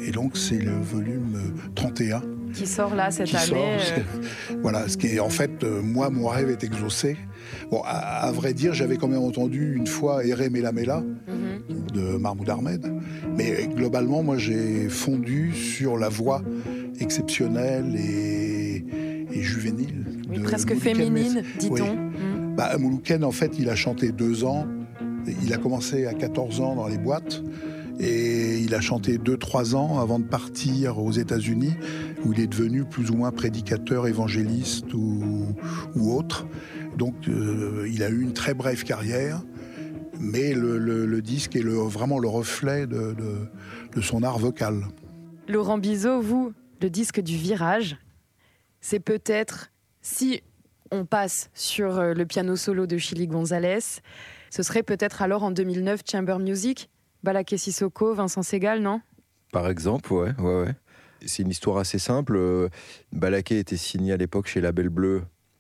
Et donc c'est le volume 31. Qui sort là cette année. Voilà, ce qui est en fait, moi, mon rêve est exaucé. Bon, à vrai dire, j'avais quand même entendu une fois Erré Mela Mela de Mahmoud Ahmed. Mais globalement, moi, j'ai fondu sur la voix exceptionnelle et juvénile. Oui, presque féminine, dit-on. Oui. Moulouken, en fait, il a chanté 2 ans. Il a commencé à 14 ans dans les boîtes. Et il a chanté 2-3 ans avant de partir aux États-Unis, où il est devenu plus ou moins prédicateur, évangéliste ou autre. Donc il a eu une très brève carrière, mais le disque est vraiment le reflet de son art vocal. Laurent Bizot, vous, le disque du virage, c'est peut-être, si on passe sur le piano solo de Chili González, ce serait peut-être alors en 2009 Chamber Music, Balaké Sissoko, Vincent Segal, non ? Par exemple, ouais. C'est une histoire assez simple. Balaké était signé à l'époque chez Label Bleu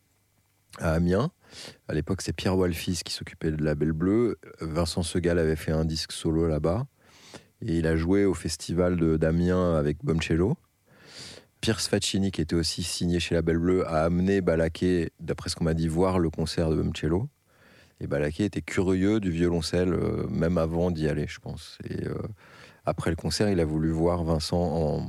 à Amiens. À l'époque, c'est Pierre Walfis qui s'occupait de Label Bleu. Vincent Segal avait fait un disque solo là-bas. Et il a joué au festival d'Amiens avec Bomcello. Pierce Faccini, qui était aussi signé chez Label Bleu, a amené Balaké, d'après ce qu'on m'a dit, voir le concert de Bomcello. Et Balaké était curieux du violoncelle, même avant d'y aller, je pense. Et après le concert, il a voulu voir Vincent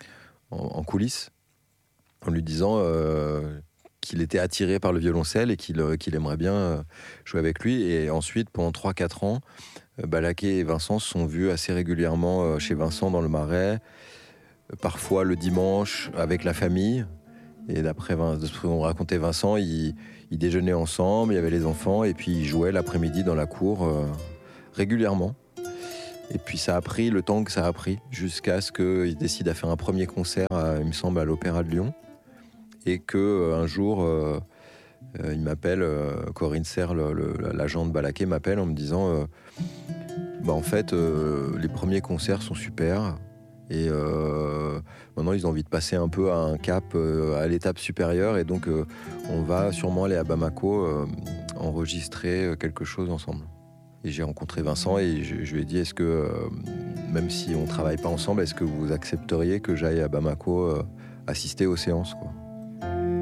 en coulisses, en lui disant qu'il était attiré par le violoncelle et qu'il aimerait bien jouer avec lui. Et ensuite, pendant 3-4 ans, Balaké et Vincent se sont vus assez régulièrement chez Vincent dans le Marais, parfois le dimanche avec la famille. Et d'après ce qu'on racontait Vincent, ils déjeunaient ensemble, il y avait les enfants, et puis ils jouaient l'après-midi dans la cour régulièrement. Et puis ça a pris le temps que ça a pris, jusqu'à ce qu'ils décident à faire un premier concert, il me semble, à l'Opéra de Lyon. Et qu'un jour, il m'appelle, Corinne Serre, l'agent de Balaké, m'appelle en me disant en fait, les premiers concerts sont super. Et maintenant, ils ont envie de passer un peu à un cap, à l'étape supérieure. Et donc, on va sûrement aller à Bamako enregistrer quelque chose ensemble. Et j'ai rencontré Vincent et je lui ai dit, est-ce que, même si on ne travaille pas ensemble, est-ce que vous accepteriez que j'aille à Bamako assister aux séances, quoi ?